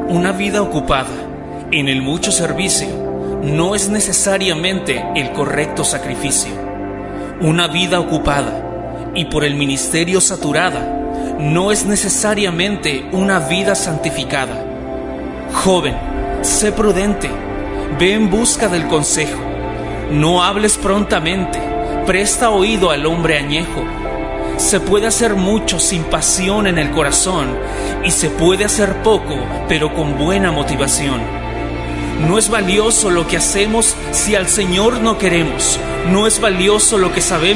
Una vida ocupada en el mucho servicio no es necesariamente el correcto sacrificio. Una vida ocupada y por el ministerio saturada no es necesariamente una vida santificada. Joven, sé prudente, ve en busca del consejo. No hables prontamente, presta oído al hombre añejo. Se puede hacer mucho sin pasión en el corazón y se puede hacer poco, pero con buena motivación. No es valioso lo que hacemos si al Señor no queremos. No es valioso lo que sabemos